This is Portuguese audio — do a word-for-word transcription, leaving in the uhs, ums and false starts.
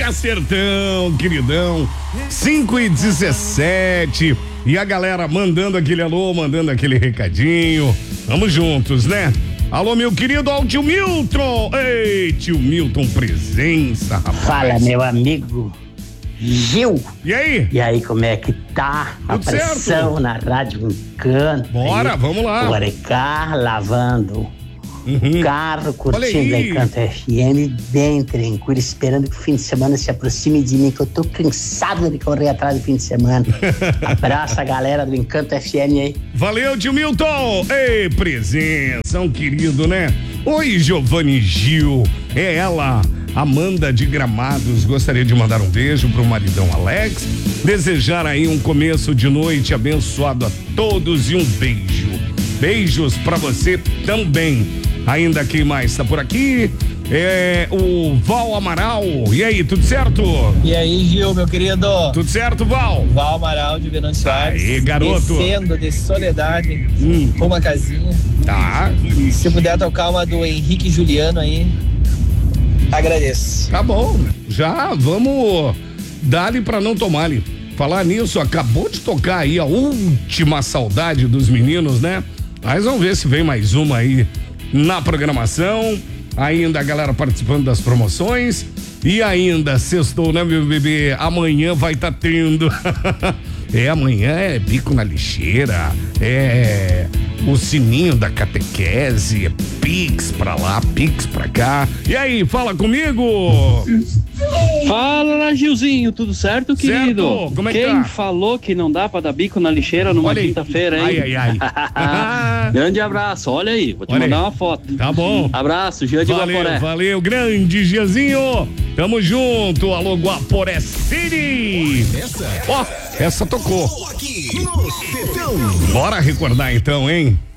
Chestertão, queridão. cinco e dezessete. E a galera mandando aquele alô, mandando aquele recadinho. Vamos juntos, né? Alô, meu querido, ó, o tio Milton. Ei, tio Milton, presença, rapaz. Fala, meu amigo Gil. E aí? E aí, como é que tá a Tudo pressão certo? na Rádio Encanto? Bora, aí, vamos lá. O Arecar lavando Uhum. o carro, Olha curtindo a aí. Encanto F M, bem tranquilo, esperando que o fim de semana se aproxime de mim, que eu tô cansado de correr atrás do fim de semana. Abraço a galera do Encanto F M aí. Valeu, tio Milton. Ei, presença, um querido, né? Oi, Giovanni Gil. É ela, Amanda de Gramados. Gostaria de mandar um beijo pro maridão Alex. Desejar aí um começo de noite abençoado a todos e um beijo. Beijos pra você também. Ainda quem mais tá por aqui? É o Val Amaral. E aí, tudo certo? E aí, Gil, meu querido? Tudo certo, Val? Val Amaral de Venâncio Soares. Aí, garoto. Descendo de Soledade, Hum. uma casinha. Tá. Se puder tocar uma do Henrique Juliano aí, agradeço. Tá bom. Já vamos dar-lhe pra não tomar-lhe. Falar nisso, acabou de tocar aí a última saudade dos meninos, né? Mas vamos ver se vem mais uma aí na programação. Ainda a galera participando das promoções. E ainda, sextou, né, meu bebê? Amanhã vai estar tá tendo. É, amanhã é bico na lixeira. É o sininho da catequese. É Pix pra lá, Pix pra cá. E aí, fala comigo! Fala, Gilzinho, tudo certo, querido? Certo, como é que Quem tá? falou que não dá pra dar bico na lixeira numa Olha aí. quinta-feira, hein? Ai, ai, ai. Grande abraço, olha aí, vou te Olha mandar aí. uma foto. Tá bom. Abraço, Gia de Valeu, Guaporé. valeu, grande Giazinho. Tamo junto, alô Guaporé City. Essa, Ó, essa tocou. aqui no Sertão. Bora recordar então, hein?